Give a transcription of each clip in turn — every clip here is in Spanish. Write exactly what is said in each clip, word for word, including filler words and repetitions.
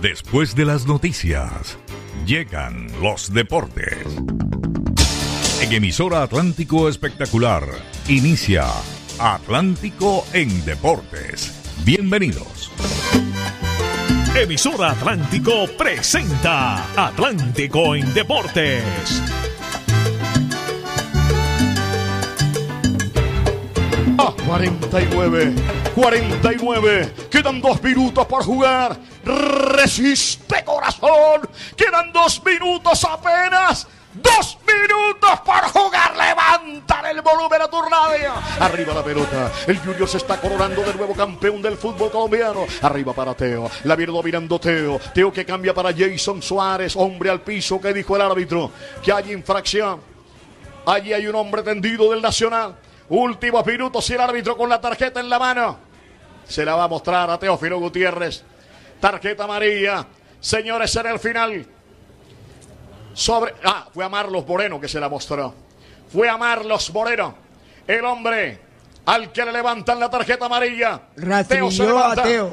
Después de las noticias, llegan los deportes. En emisora Atlántico Espectacular, inicia Atlántico en Deportes. Bienvenidos. Emisora Atlántico presenta Atlántico en Deportes. Ah, cuarenta y nueve, cuarenta y nueve, quedan dos minutos por jugar. Resiste, corazón, quedan dos minutos apenas. Dos minutos por jugar. Levantar el volumen a tu radio. Arriba la pelota. El Junior se está coronando de nuevo campeón del fútbol colombiano. Arriba para Teo. La viene dominando Teo. Teo que cambia para Jason Suárez. Hombre al piso. ¿Qué dijo el árbitro? Que hay infracción. Allí hay un hombre tendido del Nacional. Últimos minutos y el árbitro con la tarjeta en la mano. Se la va a mostrar a Teófilo Gutiérrez. Tarjeta amarilla. Señores, en el final. Sobre, ah, fue a Marlos Moreno que se la mostró. Fue a Marlos Moreno, el hombre al que le levantan la tarjeta amarilla. Teo se levanta. Teo.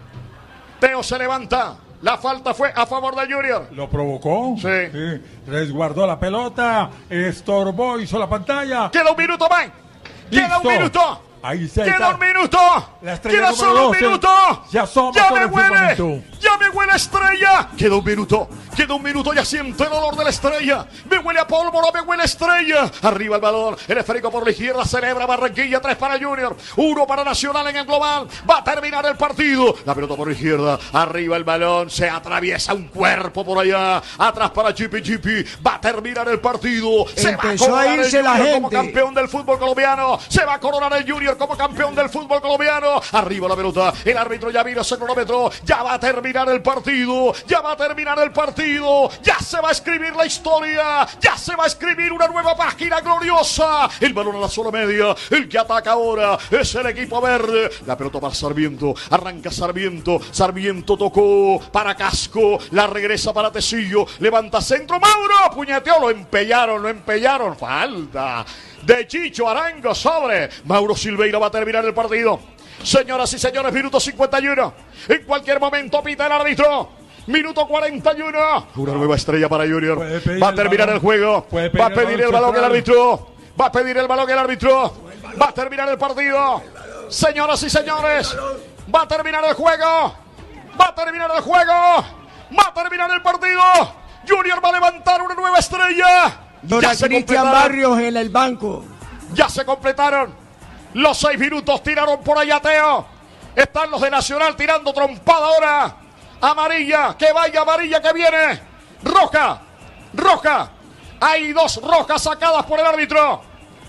Teo se levanta. La falta fue a favor de Junior. ¿Lo provocó? Sí. sí. Resguardó la pelota, estorbó, hizo la pantalla. Queda un minuto más. Queda un minuto. Ahí se Queda está. un minuto. Queda solo doce. un minuto. Ya somos ya todo me el huele. firmamento. Ya me huele estrella. Queda un minuto. Queda un minuto. Ya siento el olor de la estrella. Me huele a pólvora. Me huele a estrella. Arriba el balón. El esférico por la izquierda. Celebra Barranquilla. Tres para Junior. Uno para Nacional en el global. Va a terminar el partido. La pelota por la izquierda. Arriba el balón. Se atraviesa un cuerpo por allá. Atrás para Chipi Chipi. Va a terminar el partido. Se Empezó va a coronar a irse el la Junior gente. como campeón del fútbol colombiano. Se va a coronar el Junior como campeón del fútbol colombiano. Arriba la pelota. El árbitro ya vino ese cronómetro. Ya va a terminar el partido. Ya va a terminar el partido. Ya se va a escribir la historia. Ya se va a escribir una nueva página gloriosa. El balón a la zona media. El que ataca ahora es el equipo verde. La pelota para Sarmiento. Arranca Sarmiento. Sarmiento tocó para Casco. La regresa para Tecillo. Levanta centro. Mauro. Puñeteó. Lo empellaron. Lo empellaron. Falta de Chicho Arango sobre Mauro Silveira. Va a terminar el partido. Señoras y señores, minuto cincuenta y uno. En cualquier momento pita el árbitro. Minuto cuarenta y uno. Una nueva estrella para Junior. Va a terminar el, el juego. Va a pedir el balón el árbitro. Va a pedir el balón el árbitro. Va a terminar el partido. Señoras y señores, va a terminar el juego. Va a terminar el juego. Va a terminar el partido. Junior va a levantar una nueva estrella. Dora Cristian Barrios en el banco. Ya se completaron los seis minutos. Tiraron por allá Teo. Están los de Nacional tirando trompada ahora. Amarilla, que vaya amarilla que viene. Roja, roja. Hay dos rojas sacadas por el árbitro.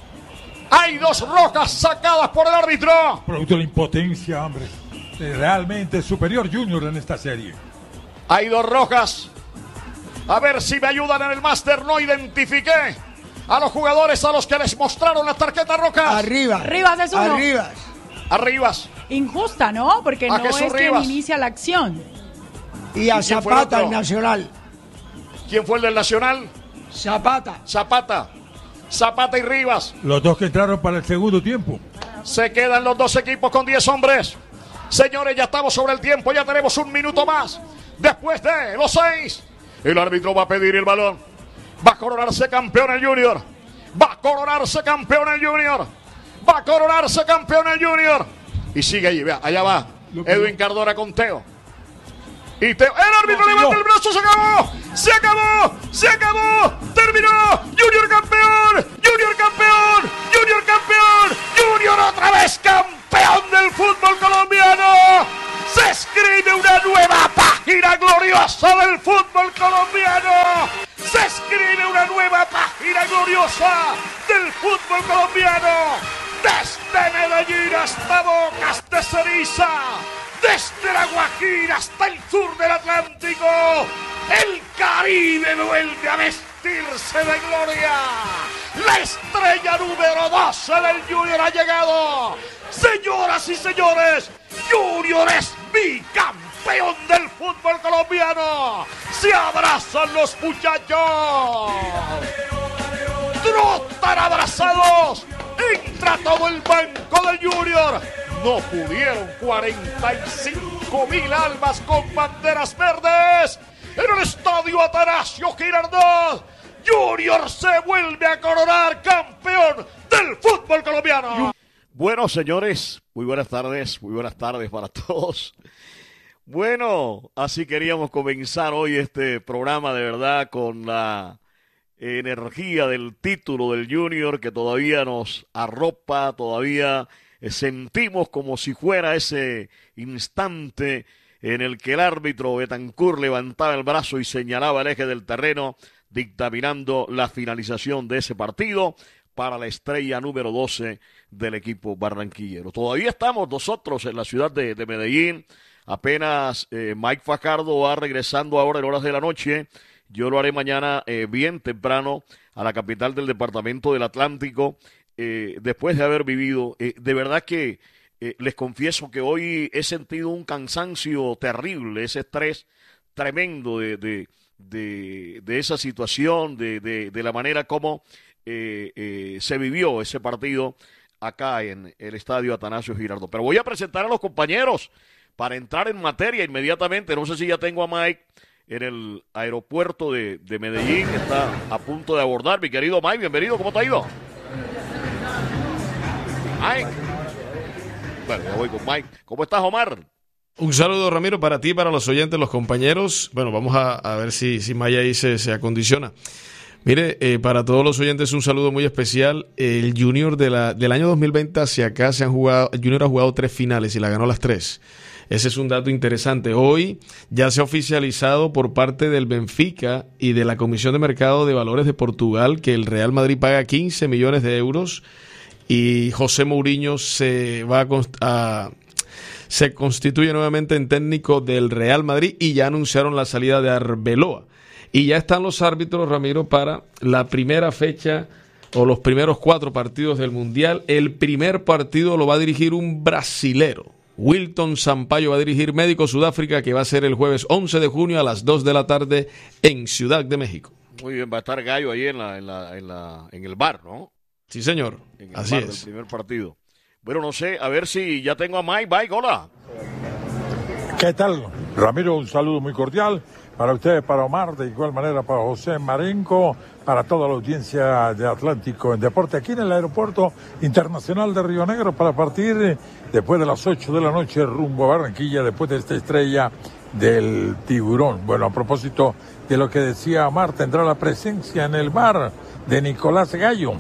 Hay dos rojas sacadas por el árbitro. Producto de la impotencia, hombre. Realmente superior Junior en esta serie. Hay dos rojas. A ver si me ayudan en el máster. No identifiqué a los jugadores a los que les mostraron las tarjetas rojas. Arriba. Rivas es uno. Arriba. Arribas. Injusta, ¿no? Porque A no Jesús es Rivas. quien inicia la acción. Y a ¿Y quién fue el Zapata, otro? el Nacional. ¿Quién fue el del Nacional? Zapata. Zapata. Zapata y Rivas. Los dos que entraron para el segundo tiempo. Se quedan los dos equipos con diez hombres. Señores, ya estamos sobre el tiempo. Ya tenemos un minuto más. Después de los seis. El árbitro va a pedir el balón. Va a coronarse campeón el Junior. Va a coronarse campeón el Junior. Va a coronarse campeón el Junior. Y sigue allí, vea, allá va Edwin Cardona con Teo. Y Teo, el árbitro levanta el brazo, se acabó. Se acabó, se acabó. Terminó. Junior campeón. Junior campeón. Junior campeón. Junior otra vez campeón del fútbol colombiano. Se escribe una nueva página gloriosa del fútbol colombiano. Se escribe una nueva página gloriosa del fútbol colombiano. Desde Medellín hasta Bocas de Ceniza. Desde la Guajira hasta el sur del Atlántico. El Caribe vuelve a vestirse de gloria. La estrella número doce del Junior ha llegado. Señoras y señores, Junior es bicampeón del fútbol colombiano. Se abrazan los muchachos. Trotan abrazados. Entra todo el banco de Junior. No pudieron, cuarenta y cinco cinco mil almas con banderas verdes en el estadio Atanasio Girardot. Junior se vuelve a coronar campeón del fútbol colombiano. Bueno, señores, muy buenas tardes, muy buenas tardes para todos. Bueno, así queríamos comenzar hoy este programa de verdad con la energía del título del Junior que todavía nos arropa, todavía sentimos como si fuera ese instante en el que el árbitro Betancourt levantaba el brazo y señalaba el eje del terreno, dictaminando la finalización de ese partido para la estrella número doce del equipo barranquillero. Todavía estamos nosotros en la ciudad de, de Medellín, apenas eh, Mike Fajardo va regresando ahora en horas de la noche. Yo lo haré mañana eh, bien temprano a la capital del departamento del Atlántico, eh, después de haber vivido. Eh, de verdad que eh, les confieso que hoy he sentido un cansancio terrible, ese estrés tremendo de, de, de, de esa situación, de, de, de la manera como eh, eh, se vivió ese partido acá en el estadio Atanasio Girardot. Pero voy a presentar a los compañeros para entrar en materia inmediatamente. No sé si ya tengo a Mike en el aeropuerto de, de Medellín, está a punto de abordar. Mi querido Mike, bienvenido, ¿cómo te ha ido? Mike. Bueno, ya voy con Mike. ¿Cómo estás, Omar? Un saludo, Ramiro, para ti, para los oyentes, los compañeros. Bueno, vamos a, a ver si, si Maya ahí se, se acondiciona. Mire, eh, para todos los oyentes un saludo muy especial. El Junior de la, del año dos mil veinte hacia acá se han jugado, el Junior ha jugado tres finales y la ganó las tres. Ese es un dato interesante. Hoy ya se ha oficializado por parte del Benfica y de la Comisión de Mercado de Valores de Portugal que el Real Madrid paga quince millones de euros y José Mourinho se va a, a se constituye nuevamente en técnico del Real Madrid y ya anunciaron la salida de Arbeloa. Y ya están los árbitros, Ramiro, para la primera fecha o los primeros cuatro partidos del Mundial. El primer partido lo va a dirigir un brasilero. Wilton Sampaio va a dirigir México Sudáfrica, que va a ser el jueves once de junio a las dos de la tarde en Ciudad de México. Muy bien, va a estar Gallo ahí en la, en la, en la, en el bar, ¿no? Sí, señor. En el Así bar es. del primer partido. Bueno, no sé, a ver si ya tengo a Mike. Mike, hola. ¿Qué tal, Ramiro? Un saludo muy cordial para ustedes, para Omar, de igual manera para José Marenco, para toda la audiencia de Atlántico en Deporte, aquí en el Aeropuerto Internacional de Río Negro, para partir después de las ocho de la noche rumbo a Barranquilla, después de esta estrella del Tiburón. Bueno, a propósito de lo que decía Omar, tendrá la presencia en el bar de Nicolás Gallo,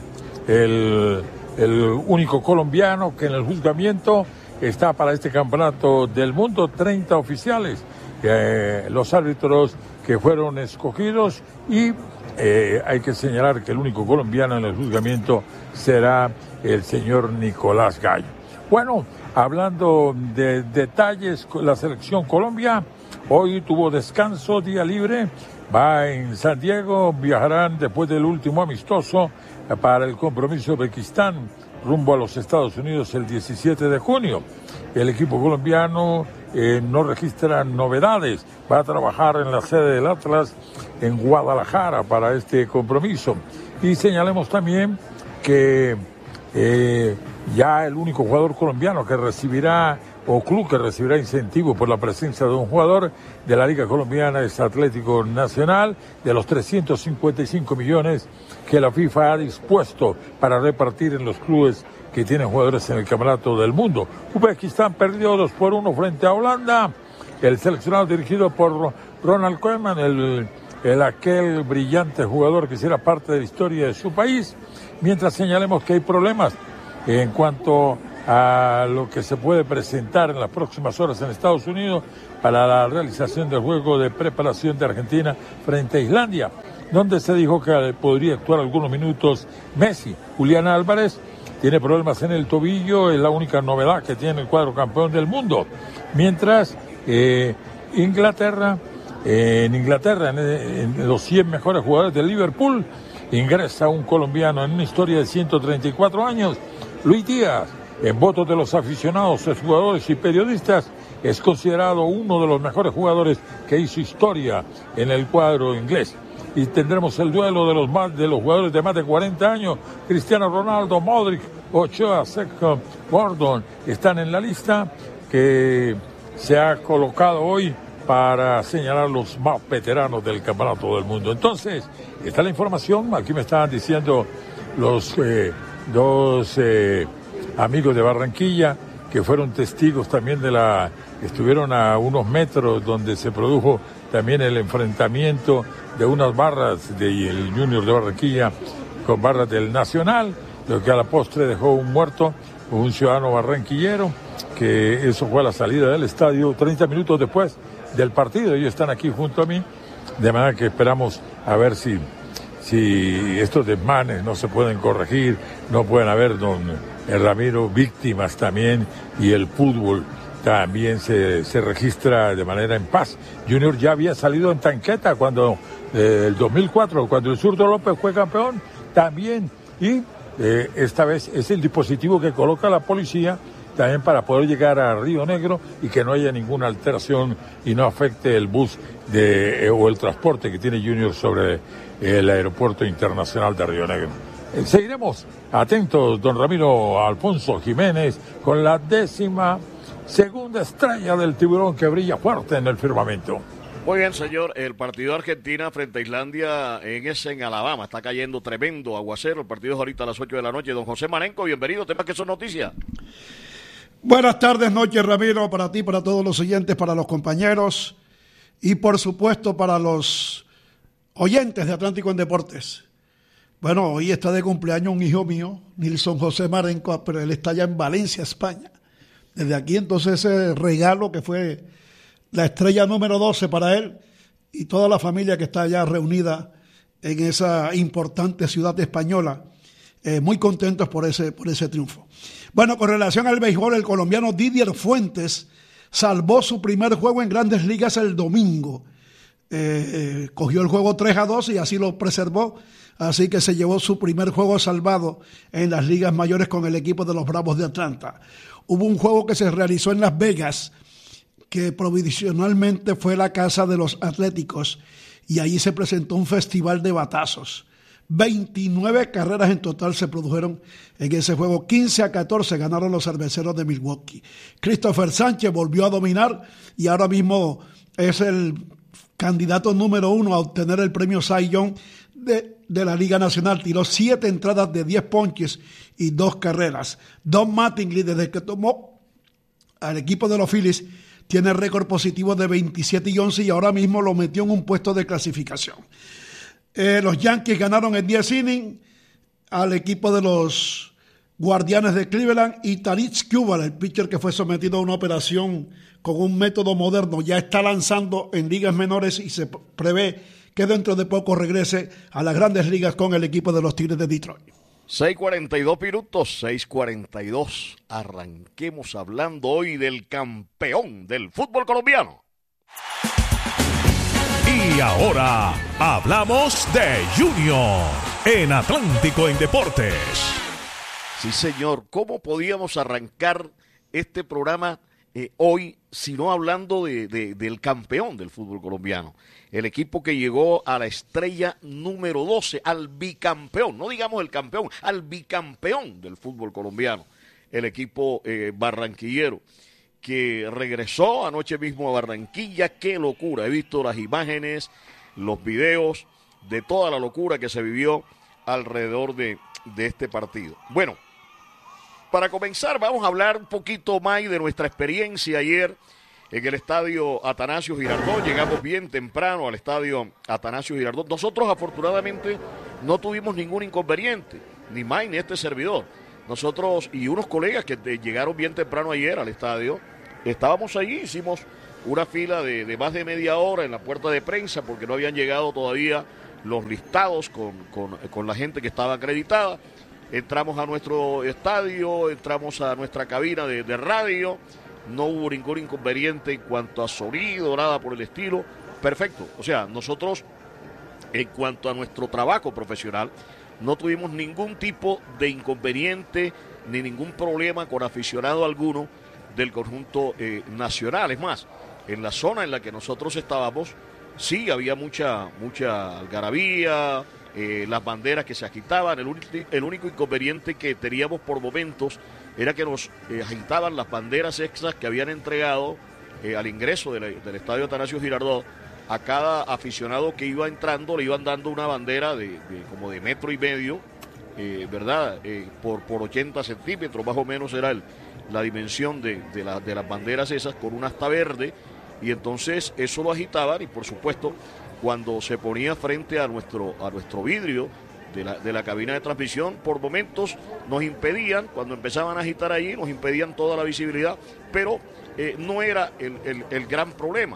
el, el único colombiano que en el juzgamiento está para este campeonato del mundo, treinta oficiales. Eh, los árbitros que fueron escogidos y eh, hay que señalar que el único colombiano en el juzgamiento será el señor Nicolás Gallo. Bueno, hablando de detalles, la selección Colombia hoy tuvo descanso, día libre, va en San Diego, viajarán después del último amistoso para el compromiso de Uzbekistán rumbo a los Estados Unidos el diecisiete de junio. El equipo colombiano eh, no registra novedades, va a trabajar en la sede del Atlas en Guadalajara para este compromiso. Y señalemos también que eh, ya el único jugador colombiano que recibirá, o club que recibirá incentivo por la presencia de un jugador de la Liga Colombiana es Atlético Nacional, de los trescientos cincuenta y cinco millones que la FIFA ha dispuesto para repartir en los clubes que tienen jugadores en el Campeonato del Mundo. Uzbekistán perdió dos por uno frente a Holanda. El seleccionado dirigido por Ronald Koeman, el, el aquel brillante jugador que será parte de la historia de su país. Mientras señalemos que hay problemas en cuanto a lo que se puede presentar en las próximas horas en Estados Unidos para la realización del juego de preparación de Argentina frente a Islandia, donde se dijo que podría actuar algunos minutos Messi. Julián Álvarez tiene problemas en el tobillo, es la única novedad que tiene el cuadro campeón del mundo. Mientras eh, Inglaterra, eh, en Inglaterra, en, en los cien mejores jugadores de Liverpool, ingresa un colombiano en una historia de ciento treinta y cuatro años, Luis Díaz. En votos de los aficionados, jugadores y periodistas, es considerado uno de los mejores jugadores que hizo historia en el cuadro inglés. Y tendremos el duelo de los más de los jugadores de más de cuarenta años, Cristiano Ronaldo, Modric, Ochoa, Seco, Gordon, están en la lista que se ha colocado hoy para señalar los más veteranos del campeonato del mundo. Entonces, está la información, aquí me estaban diciendo los eh, dos eh, amigos de Barranquilla, que fueron testigos también de la, estuvieron a unos metros donde se produjo también el enfrentamiento de unas barras del Junior de Barranquilla con barras del Nacional, lo que a la postre dejó un muerto, un ciudadano barranquillero, que eso fue a la salida del estadio treinta minutos después del partido. Ellos están aquí junto a mí, de manera que esperamos a ver si, si estos desmanes no se pueden corregir, no pueden haber, don Ramiro, víctimas también, y el fútbol también se, se registra de manera en paz. Junior ya había salido en tanqueta cuando, eh, el dos mil cuatro, cuando el Zurdo López fue campeón, también, y eh, esta vez es el dispositivo que coloca la policía también para poder llegar a Río Negro y que no haya ninguna alteración y no afecte el bus de, eh, o el transporte que tiene Junior sobre el aeropuerto internacional de Río Negro. Eh, seguiremos atentos, don Ramiro Alfonso Jiménez, con la décima segunda estrella del tiburón que brilla fuerte en el firmamento. Muy bien, señor. El partido de Argentina frente a Islandia en ese en Alabama. Está cayendo tremendo aguacero. El partido es ahorita a las ocho de la noche. Don José Marenco, bienvenido. ¿Temas que son noticias? Buenas tardes, noches, Ramiro, para ti, para todos los oyentes, para los compañeros y, por supuesto, para los oyentes de Atlántico en Deportes. Bueno, hoy está de cumpleaños un hijo mío, Nilson José Marenco, pero él está ya en Valencia, España. Desde aquí, entonces, ese regalo que fue la estrella número doce para él y toda la familia que está allá reunida en esa importante ciudad española, eh, muy contentos por ese, por ese triunfo. Bueno, con relación al béisbol, el colombiano Didier Fuentes salvó su primer juego en Grandes Ligas el domingo. Eh, eh, cogió el juego tres a dos y así lo preservó, así que se llevó su primer juego salvado en las ligas mayores con el equipo de los Bravos de Atlanta. Hubo un juego que se realizó en Las Vegas, que provisionalmente fue la casa de los Atléticos, y allí se presentó un festival de batazos. veintinueve carreras en total se produjeron en ese juego, quince a catorce ganaron los cerveceros de Milwaukee. Christopher Sánchez volvió a dominar y ahora mismo es el candidato número uno a obtener el premio Cy Young de, de la Liga Nacional. Tiró siete entradas de diez ponches y dos carreras. Don Mattingly, desde que tomó al equipo de los Phillies, tiene récord positivo de veintisiete y once y ahora mismo lo metió en un puesto de clasificación. Eh, los Yankees ganaron en diez innings al equipo de los Guardianes de Cleveland, y Tarik Skubal, el pitcher que fue sometido a una operación con un método moderno, ya está lanzando en ligas menores y se prevé que dentro de poco regrese a las grandes ligas con el equipo de los Tigres de Detroit. seis cuarenta y dos minutos, seis cuarenta y dos. Arranquemos hablando hoy del campeón del fútbol colombiano. Y ahora hablamos de Junior en Atlántico en Deportes. Sí, señor. ¿Cómo podíamos arrancar este programa eh, hoy si no hablando de, de, del campeón del fútbol colombiano? El equipo que llegó a la estrella número doce, al bicampeón, no digamos el campeón, al bicampeón del fútbol colombiano. El equipo eh, barranquillero, que regresó anoche mismo a Barranquilla. ¡Qué locura! He visto las imágenes, los videos de toda la locura que se vivió alrededor de, de este partido. Bueno, para comenzar vamos a hablar un poquito más de nuestra experiencia ayer en el estadio Atanasio Girardot. Llegamos bien temprano al estadio Atanasio Girardot. Nosotros afortunadamente no tuvimos ningún inconveniente, ni más ni este servidor. Nosotros y unos colegas que llegaron bien temprano ayer al estadio, estábamos allí, hicimos una fila de, de más de media hora en la puerta de prensa porque no habían llegado todavía los listados con, con, con la gente que estaba acreditada. Entramos a nuestro estadio, entramos a nuestra cabina de, de radio, no hubo ningún inconveniente en cuanto a sonido, nada por el estilo, perfecto. O sea, nosotros en cuanto a nuestro trabajo profesional, no tuvimos ningún tipo de inconveniente ni ningún problema con aficionado alguno del conjunto eh, nacional. Es más, en la zona en la que nosotros estábamos, sí había mucha, mucha algarabía, eh, las banderas que se agitaban. El, el único inconveniente que teníamos por momentos era que nos eh, agitaban las banderas extras que habían entregado eh, al ingreso de la, del estadio Atanasio Girardot, a cada aficionado que iba entrando le iban dando una bandera de, de como de metro y medio, eh, ¿verdad? Eh, por, por ochenta centímetros, más o menos era el, la dimensión de, de, la, de las banderas esas, con una asta verde, y entonces eso lo agitaban, y por supuesto, cuando se ponía frente a nuestro, a nuestro vidrio de la, de la cabina de transmisión, por momentos nos impedían, cuando empezaban a agitar allí, nos impedían toda la visibilidad, pero eh, no era el, el, el gran problema.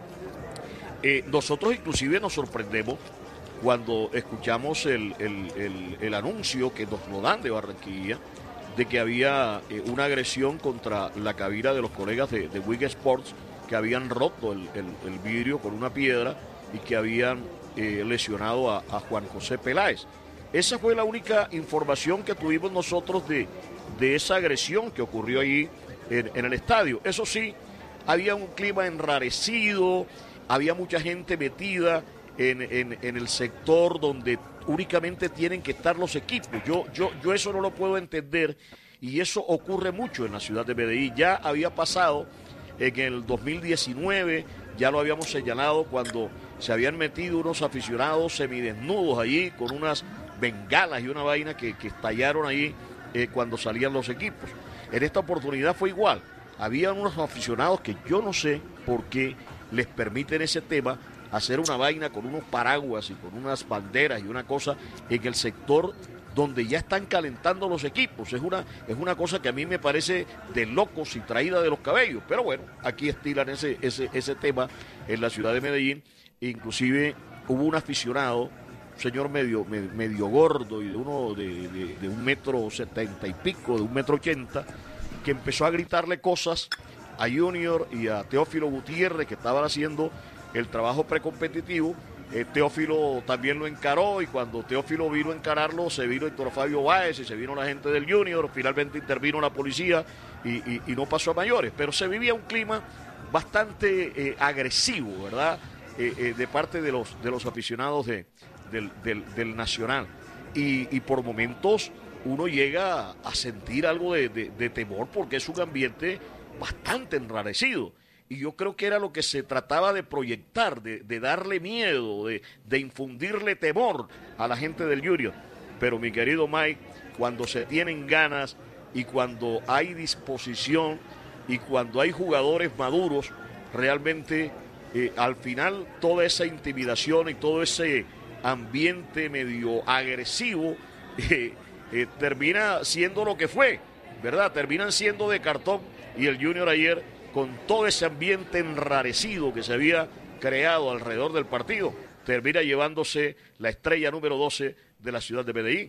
Eh, nosotros inclusive nos sorprendemos cuando escuchamos el, el, el, el anuncio que nos lo dan de Barranquilla, de que había eh, una agresión contra la cabina de los colegas de, de Wig Sports, que habían roto el, el, el vidrio con una piedra y que habían eh, lesionado a, a Juan José Peláez. Esa fue la única información que tuvimos nosotros de, de esa agresión que ocurrió allí en, en el estadio. Eso sí, había un clima enrarecido, había mucha gente metida en, en, en el sector donde únicamente tienen que estar los equipos. Yo, yo, yo eso no lo puedo entender, y eso ocurre mucho en la ciudad de Medellín. Ya había pasado en el dos mil diecinueve, ya lo habíamos señalado cuando se habían metido unos aficionados semidesnudos allí con unas bengalas y una vaina que, que estallaron allí eh, cuando salían los equipos. En esta oportunidad fue igual. Había unos aficionados que yo no sé por qué les permiten ese tema, hacer una vaina con unos paraguas y con unas banderas y una cosa en el sector donde ya están calentando los equipos. Es una, es una cosa que a mí me parece de locos y traída de los cabellos. Pero bueno, aquí estilan ese, ese, ese tema en la ciudad de Medellín. Inclusive hubo un aficionado, un señor medio, medio, medio gordo y de uno de, de, de un metro setenta y pico, de un metro ochenta, que empezó a gritarle cosas a Junior y a Teófilo Gutiérrez, que estaban haciendo el trabajo precompetitivo. Eh, Teófilo también lo encaró, y cuando Teófilo vino a encararlo, se vino Héctor Fabio Báez y se vino la gente del Junior. Finalmente intervino la policía y, y, y no pasó a mayores, pero se vivía un clima bastante eh, agresivo, ¿verdad? Eh, eh, de parte de los, de los aficionados de, del, del, del Nacional, y, y por momentos uno llega a sentir algo de, de, de temor, porque es un ambiente bastante enrarecido. Y yo creo que era lo que se trataba de proyectar, de, de darle miedo, de, de infundirle temor a la gente del Junior. Pero mi querido Mike, cuando se tienen ganas y cuando hay disposición y cuando hay jugadores maduros, realmente eh, al final toda esa intimidación y todo ese ambiente medio agresivo eh, eh, termina siendo lo que fue, ¿verdad? Terminan siendo de cartón, y el Junior ayer, con todo ese ambiente enrarecido que se había creado alrededor del partido, termina llevándose la estrella número doce de la ciudad de Medellín.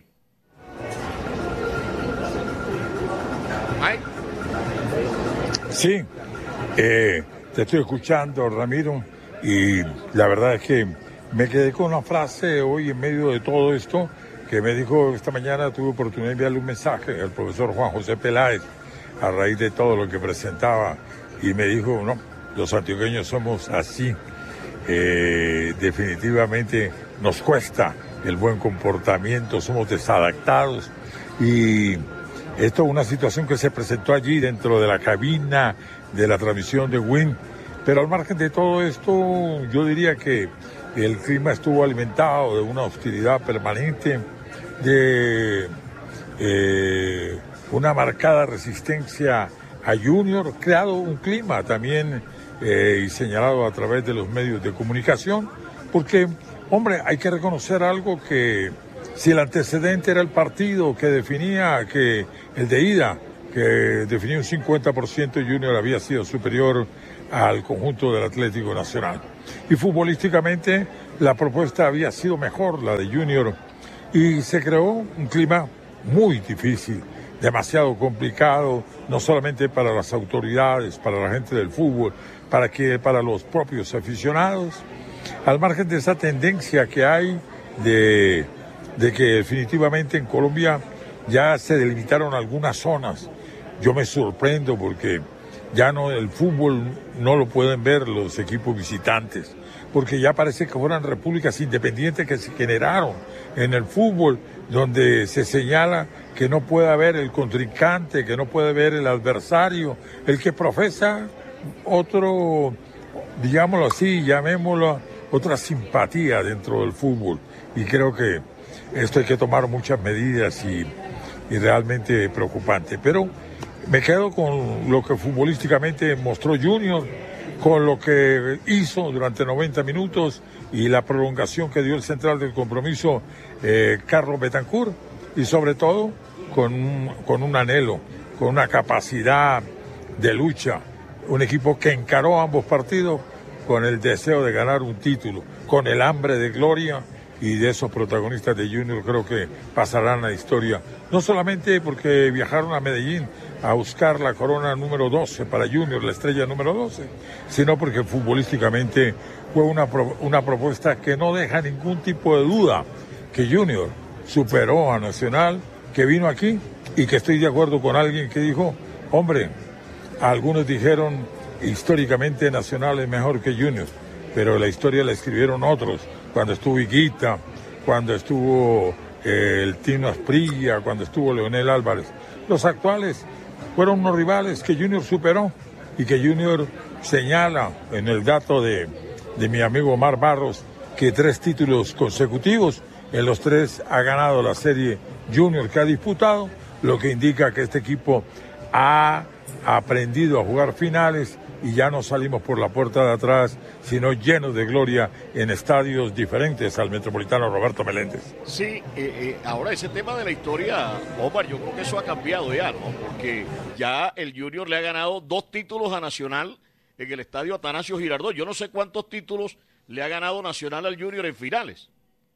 ¿Ay? Sí, eh, te estoy escuchando, Ramiro, y la verdad es que me quedé con una frase hoy en medio de todo esto que me dijo esta mañana. Tuve oportunidad de enviarle un mensaje al profesor Juan José Peláez a raíz de todo lo que presentaba, y me dijo, no, los antioqueños somos así, eh, definitivamente nos cuesta el buen comportamiento, somos desadaptados, y esto es una situación que se presentó allí dentro de la cabina de la transmisión de Win. Pero al margen de todo esto, yo diría que el clima estuvo alimentado de una hostilidad permanente, de eh, una marcada resistencia a Junior, creado un clima también eh, y señalado a través de los medios de comunicación, porque, hombre, hay que reconocer algo, que si el antecedente era el partido que definía, que el de ida, que definía un cincuenta por ciento, Junior había sido superior al conjunto del Atlético Nacional. Y futbolísticamente la propuesta había sido mejor, la de Junior, y se creó un clima muy difícil, demasiado complicado, no solamente para las autoridades, para la gente del fútbol, para, que, para los propios aficionados, al margen de esa tendencia que hay de, de que definitivamente en Colombia ya se delimitaron algunas zonas. Yo me sorprendo porque ya no, el fútbol no lo pueden ver los equipos visitantes, porque ya parece que fueran repúblicas independientes que se generaron en el fútbol, donde se señala que no puede haber el contrincante, que no puede haber el adversario, el que profesa otro, digámoslo así, llamémoslo, otra simpatía dentro del fútbol. Y creo que esto hay que tomar muchas medidas y, y realmente preocupante. Pero me quedo con lo que futbolísticamente mostró Junior, con lo que hizo durante noventa minutos y la prolongación que dio el central del compromiso, eh, Carlos Betancur, y sobre todo con un, con un anhelo, con una capacidad de lucha, un equipo que encaró ambos partidos con el deseo de ganar un título, con el hambre de gloria, y de esos protagonistas de Junior creo que pasarán a la historia, no solamente porque viajaron a Medellín a buscar la corona número doce para Junior, la estrella número doce, sino porque futbolísticamente fue una, una propuesta que no deja ningún tipo de duda que Junior superó a Nacional, que vino aquí, y que estoy de acuerdo con alguien que dijo, hombre, algunos dijeron históricamente Nacional es mejor que Junior, pero la historia la escribieron otros, cuando estuvo Higuita, cuando estuvo eh, el Tino Asprilla, cuando estuvo Leonel Álvarez. Los actuales fueron unos rivales que Junior superó y que Junior señala en el dato de, de mi amigo Omar Barros que tres títulos consecutivos, en los tres ha ganado la serie Junior que ha disputado, lo que indica que este equipo ha aprendido a jugar finales y ya no salimos por la puerta de atrás, sino llenos de gloria en estadios diferentes al Metropolitano Roberto Meléndez. Sí, eh, eh, ahora ese tema de la historia, Omar, yo creo que eso ha cambiado ya, ¿no? Porque ya el Junior le ha ganado dos títulos a Nacional en el estadio Atanasio Girardot. Yo no sé cuántos títulos le ha ganado Nacional al Junior en finales.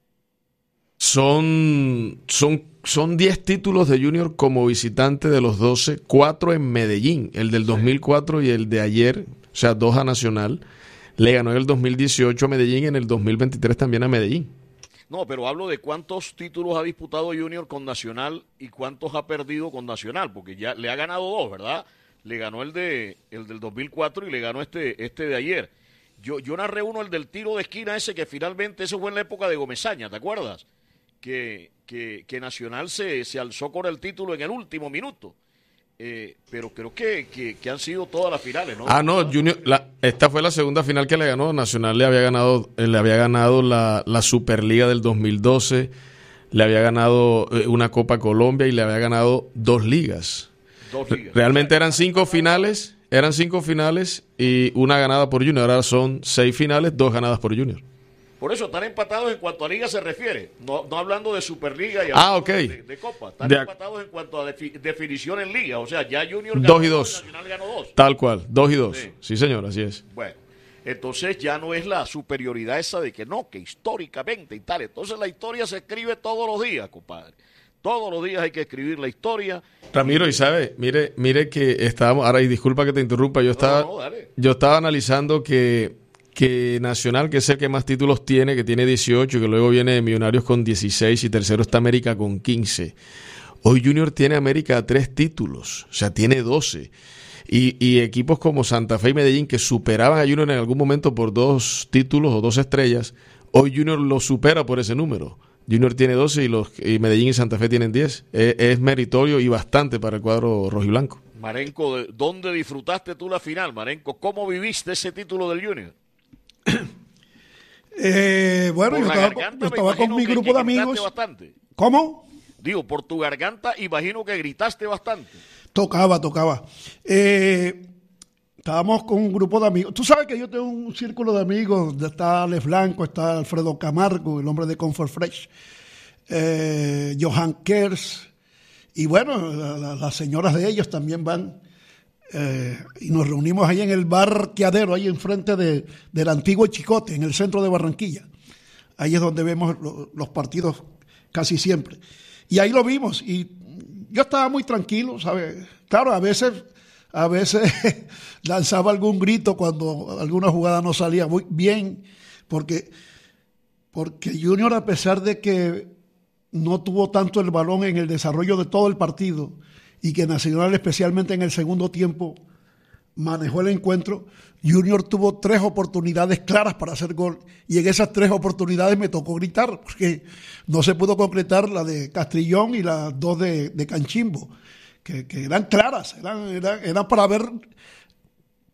Son son son diez títulos de Junior como visitante de los doce, cuatro en Medellín, el del dos mil cuatro y el de ayer, o sea, dos a Nacional. Le ganó en el dos mil dieciocho a Medellín y en el dos mil veintitrés también a Medellín. No, pero hablo de cuántos títulos ha disputado Junior con Nacional y cuántos ha perdido con Nacional, porque ya le ha ganado dos, ¿verdad? Le ganó el de el del dos mil cuatro y le ganó este este de ayer. Yo yo narré uno, el del tiro de esquina ese, que finalmente ese fue en la época de Gomezaña, ¿te acuerdas? Que, que, que Nacional se, se alzó con el título en el último minuto. Eh, pero creo que, que, que han sido todas las finales, ¿no? Ah, no, Junior, la, esta fue la segunda final que le ganó. Nacional le había ganado, le había ganado la, la Superliga del dos mil doce, le había ganado eh, una Copa Colombia y le había ganado dos ligas. Dos ligas. Realmente eran cinco finales, eran cinco finales y una ganada por Junior. Ahora son seis finales, dos ganadas por Junior. Por eso están empatados en cuanto a liga se refiere, no, no hablando de Superliga y ah, okay. de, de Copa. Están de empatados en cuanto a defi, definición en liga. O sea, ya Junior ganó dos y dos. Nacional ganó dos. Tal cual, dos y dos. Sí. sí, señor, así es. Bueno, entonces ya no es la superioridad esa de que no, que históricamente y tal. Entonces la historia se escribe todos los días, compadre. Todos los días hay que escribir la historia. Ramiro, y sabe, mire, mire que estábamos, ahora y disculpa que te interrumpa, yo estaba, no, no, yo estaba analizando que que Nacional, que es el que más títulos tiene, que tiene dieciocho, que luego viene Millonarios con dieciséis y tercero está América con quince. Hoy Junior tiene América tres títulos, o sea, tiene doce. Y, y equipos como Santa Fe y Medellín, que superaban a Junior en algún momento por dos títulos o dos estrellas, hoy Junior lo supera por ese número. Junior tiene doce y, los, y Medellín y Santa Fe tienen diez. Es, es meritorio y bastante para el cuadro rojiblanco. Marenco, ¿dónde disfrutaste tú la final, Marenco? ¿Cómo viviste ese título del Junior? Eh, bueno, yo estaba, yo estaba con mi grupo de amigos. Bastante. ¿Cómo? Digo, por tu garganta imagino que gritaste bastante. Tocaba, tocaba. Eh, estábamos con un grupo de amigos. Tú sabes que yo tengo un círculo de amigos. Está Alex Blanco, está Alfredo Camargo, el hombre de Comfort Fresh, eh, Johan Kers, y bueno, la, la, las señoras de ellos también van. Eh, y nos reunimos ahí en el bar Queadero, ahí enfrente de, del antiguo Chicote, en el centro de Barranquilla. Ahí es donde vemos lo, los partidos casi siempre. Y ahí lo vimos, y yo estaba muy tranquilo, ¿sabes? Claro, a veces, a veces lanzaba algún grito cuando alguna jugada no salía muy bien, porque, porque Junior, a pesar de que no tuvo tanto el balón en el desarrollo de todo el partido, y que Nacional, especialmente en el segundo tiempo, manejó el encuentro, Junior tuvo tres oportunidades claras para hacer gol, y en esas tres oportunidades me tocó gritar, porque no se pudo concretar la de Castrillón y las dos de, de Canchimbo, que, que eran claras, eran, eran, eran para haber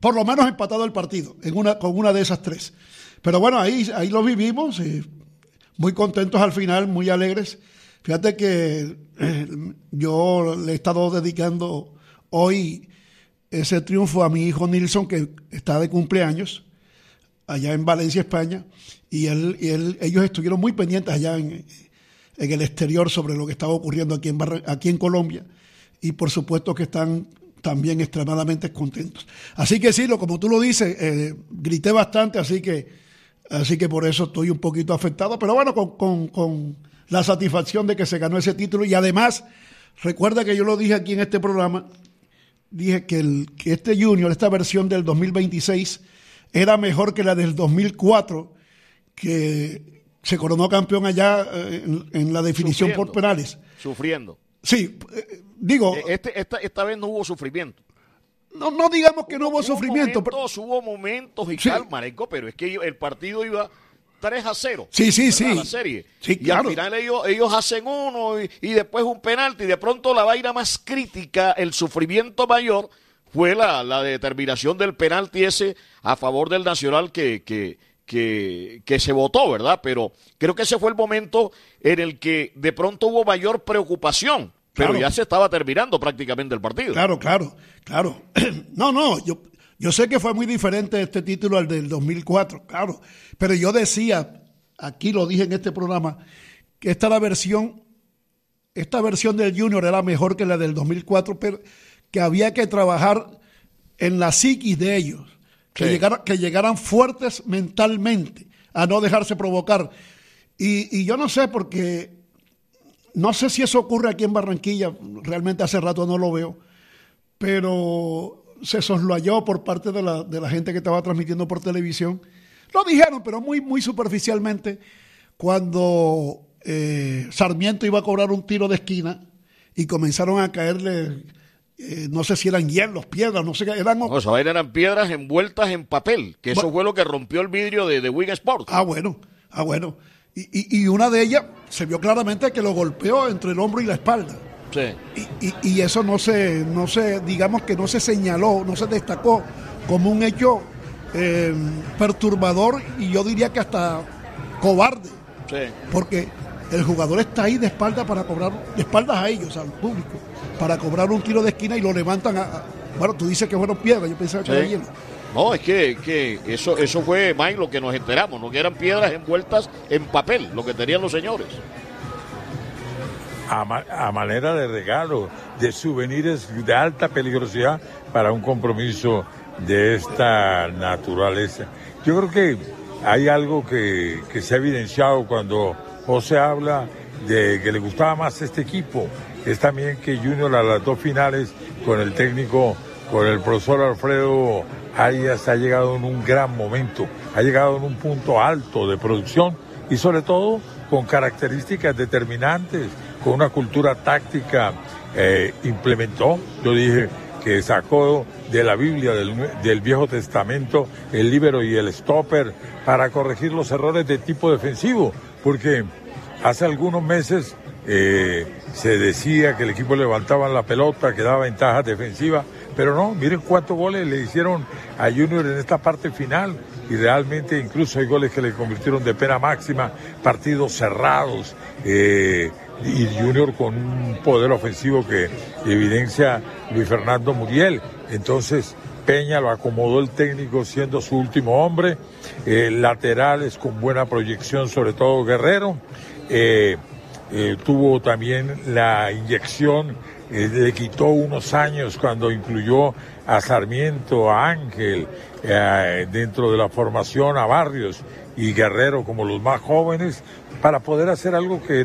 por lo menos empatado el partido en una, con una de esas tres. Pero bueno, ahí, ahí lo vivimos, eh, muy contentos al final, muy alegres. Fíjate que eh, yo le he estado dedicando hoy ese triunfo a mi hijo Nilson, que está de cumpleaños allá en Valencia, España, y él, y él ellos estuvieron muy pendientes allá en, en el exterior sobre lo que estaba ocurriendo aquí en, Barra, aquí en Colombia, y por supuesto que están también extremadamente contentos. Así que sí, lo, como tú lo dices, eh, grité bastante, así que, así que por eso estoy un poquito afectado, pero bueno, con, con, con la satisfacción de que se ganó ese título, y además, recuerda que yo lo dije aquí en este programa, dije que, el, que este Junior, esta versión del dos mil veintiséis, era mejor que la del dos mil cuatro, que se coronó campeón allá en, en la definición Sufriendo, por penales. Sufriendo. Sí, eh, digo... Este, esta, esta vez no hubo sufrimiento. No, no digamos que no hubo, hubo sufrimiento. Momentos, pero... Hubo momentos y sí. calma, Marenco, pero es que el partido iba tres a cero. Sí, sí, sí. La serie. Sí, y claro. al final ellos, ellos hacen uno y, y después un penalti. Y de pronto la vaina más crítica, el sufrimiento mayor, fue la, la determinación del penalti ese a favor del Nacional que, que, que, que se votó, ¿verdad? Pero creo que ese fue el momento en el que de pronto hubo mayor preocupación. Pero Claro. ya se estaba terminando prácticamente el partido. Claro, claro, claro. No, no, yo, yo sé que fue muy diferente este título al del dos mil cuatro, claro. Pero yo decía, aquí lo dije en este programa, que esta la versión, esta versión del Junior era mejor que la del dos mil cuatro, pero que había que trabajar en la psiquis de ellos, que, Sí. llegara, que llegaran fuertes mentalmente, a no dejarse provocar. Y, y yo no sé, porque no sé si eso ocurre aquí en Barranquilla, realmente hace rato no lo veo, pero se soslayó por parte de la, de la gente que estaba transmitiendo por televisión. Lo dijeron, pero muy, muy superficialmente, cuando eh, Sarmiento iba a cobrar un tiro de esquina y comenzaron a caerle, eh, no sé si eran hielos, piedras, no sé qué, eran... No, esa vaina eran piedras envueltas en papel, que eso Bueno. fue lo que rompió el vidrio de, de Wing Sports. Ah, bueno, ah, bueno. Y, y, y una de ellas se vio claramente que lo golpeó entre el hombro y la espalda. Sí. Y, y, y eso no se, no se, digamos que no se señaló, no se destacó como un hecho eh, perturbador y yo diría que hasta cobarde. Sí. Porque el jugador está ahí de espalda para cobrar, de espaldas a ellos, al público, para cobrar un tiro de esquina y lo levantan a, a bueno, tú dices que fueron piedras, yo pensaba que Sí. era hielo. No, es que, que eso, eso fue, Mike, lo que nos enteramos, ¿no? Que eran piedras envueltas en papel, lo que tenían los señores. A, ma- a manera de regalo, de souvenirs de alta peligrosidad para un compromiso de esta naturaleza. Yo creo que hay algo que, que se ha evidenciado cuando José habla de que le gustaba más este equipo. Es también que Junior a las dos finales con el técnico, con el profesor Alfredo Arias, ha llegado en un gran momento, ha llegado en un punto alto de producción y sobre todo con características determinantes, con una cultura táctica, eh, implementó, yo dije que sacó de la Biblia, del, del Viejo Testamento, el líbero y el stopper para corregir los errores de tipo defensivo, porque hace algunos meses eh, se decía que el equipo levantaba la pelota, que daba ventajas defensivas, pero no, miren cuántos goles le hicieron a Junior en esta parte final y realmente incluso hay goles que le convirtieron de pena máxima, partidos cerrados eh, y Junior con un poder ofensivo que evidencia Luis Fernando Muriel. Entonces Peña lo acomodó el técnico siendo su último hombre, eh, laterales con buena proyección, sobre todo Guerrero, eh, eh, tuvo también la inyección, eh, le quitó unos años cuando incluyó a Sarmiento, a Ángel, eh, dentro de la formación, a Barrios y Guerrero como los más jóvenes, para poder hacer algo que